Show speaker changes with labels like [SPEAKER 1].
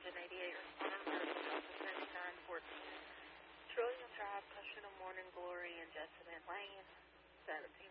[SPEAKER 1] engine 88, respond to 99 Fort Trillium Drive, Cushing, Morning Glory, and Jessamine Lane, 17